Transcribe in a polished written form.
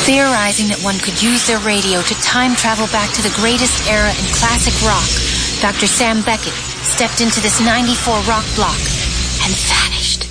Theorizing that one could use their radio to time travel back to the greatest era in classic rock, Dr. Sam Beckett stepped into this 94 rock block, and that